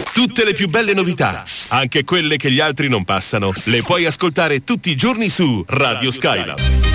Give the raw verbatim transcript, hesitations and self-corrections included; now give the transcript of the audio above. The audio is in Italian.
Tutte le più belle novità, anche quelle che gli altri non passano, le puoi ascoltare tutti i giorni su Radio Skylab.